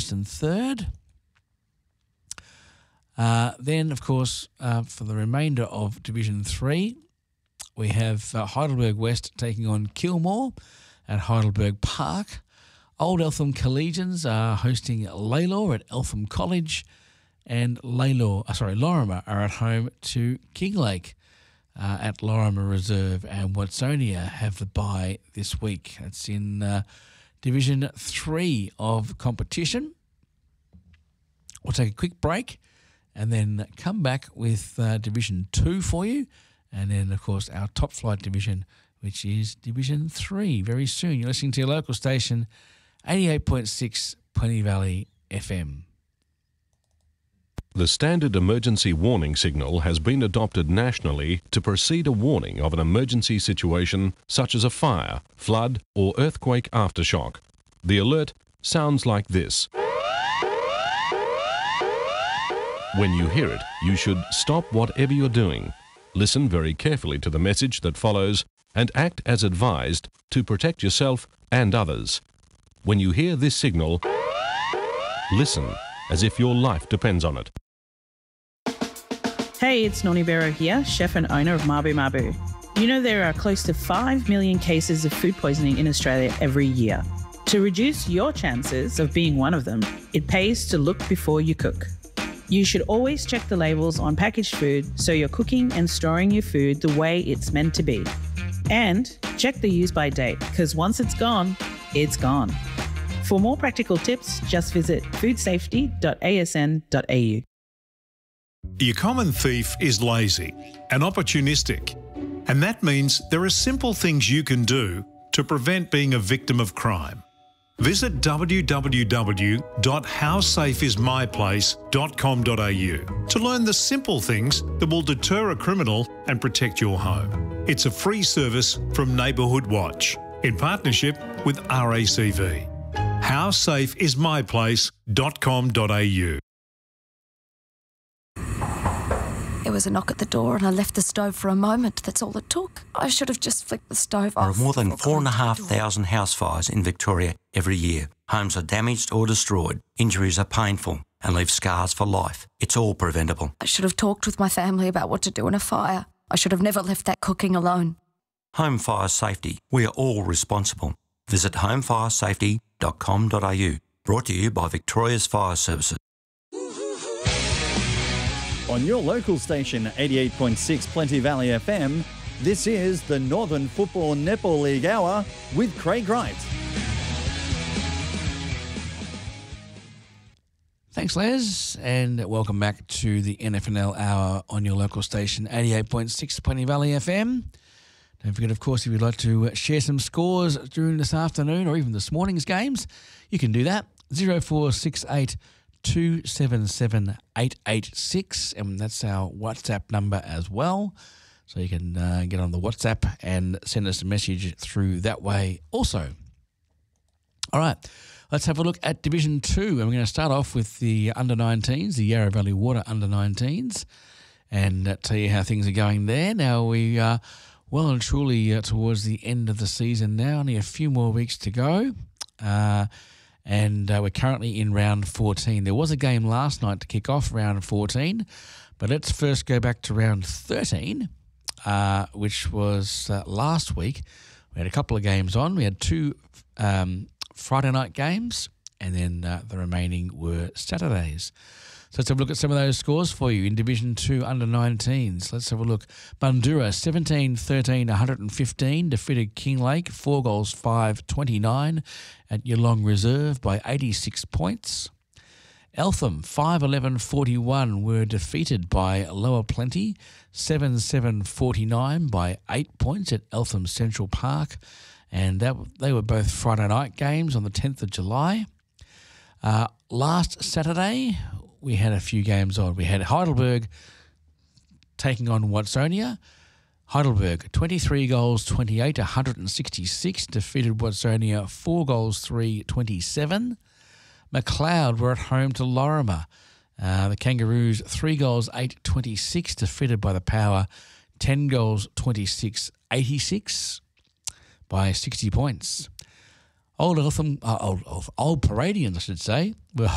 first and third. Then, of course, for the remainder of Division 3, we have Heidelberg West taking on Kilmore at Heidelberg Park. Old Eltham Collegians are hosting Lalor at Eltham College, and Lorimer are at home to Kinglake at Lorimer Reserve, and Watsonia have the bye this week. That's in Division 3 of competition. We'll take a quick break and then come back with Division 2 for you, and then, of course, our top flight division, which is Division 3, very soon. You're listening to your local station, 88.6 Plenty Valley FM. The standard emergency warning signal has been adopted nationally to precede a warning of an emergency situation such as a fire, flood, or earthquake aftershock. The alert sounds like this. When you hear it, you should stop whatever you're doing. Listen very carefully to the message that follows and act as advised to protect yourself and others. When you hear this signal, listen as if your life depends on it. Hey, it's Noni Bero here, chef and owner of Mabu Mabu. You know there are close to 5 million cases of food poisoning in Australia every year. To reduce your chances of being one of them, it pays to look before you cook. You should always check the labels on packaged food so you're cooking and storing your food the way it's meant to be. And check the use by date, because once it's gone, it's gone. For more practical tips, just visit foodsafety.asn.au. Your common thief is lazy and opportunistic, and that means there are simple things you can do to prevent being a victim of crime. Visit www.howsafeismyplace.com.au to learn the simple things that will deter a criminal and protect your home. It's a free service from Neighbourhood Watch in partnership with RACV. Howsafeismyplace.com.au. There was a knock at the door and I left the stove for a moment. That's all it took. I should have just flicked the stove off. There are more than 4,500 house fires in Victoria every year. Homes are damaged or destroyed. Injuries are painful and leave scars for life. It's all preventable. I should have talked with my family about what to do in a fire. I should have never left that cooking alone. Home fire safety. We are all responsible. Visit homefiresafety.com.au. Brought to you by Victoria's Fire Services. On your local station, 88.6 Plenty Valley FM, this is the Northern Football Netball League Hour with Craig Wright. Thanks, Les, and welcome back to the NFNL Hour on your local station, 88.6 Plenty Valley FM. Don't forget, of course, if you'd like to share some scores during this afternoon or even this morning's games, you can do that. 0468 277 886, and that's our WhatsApp number as well. So you can get on the WhatsApp and send us a message through that way also. All right, let's have a look at Division 2, and we're going to start off with the under-19s, the Yarra Valley Water under-19s, and tell you how things are going there. Now, we are well and truly towards the end of the season now, only a few more weeks to go. And we're currently in round 14. There was a game last night to kick off round 14, but let's first go back to round 13, which was last week. We had a couple of games on. We had two Friday night games, and then the remaining were Saturdays. So let's have a look at some of those scores for you in Division 2 under-19s. Let's have a look. Bundura 17-13-115 defeated Kinglake 4-5-29 at Yalong Reserve by 86 points. Eltham 5-11-41 were defeated by Lower Plenty 7-7-49 by 8 points at Eltham Central Park, and they were both Friday night games on the 10th of July. Last Saturday, we had a few games on. We had Heidelberg taking on Watsonia. Heidelberg, 23-28-166, defeated Watsonia 4-3-27. McLeod were at home to Lorimer. The Kangaroos, 3-8-26, defeated by the Power 10-26-86 by 60 points. Old Paradians, I should say, were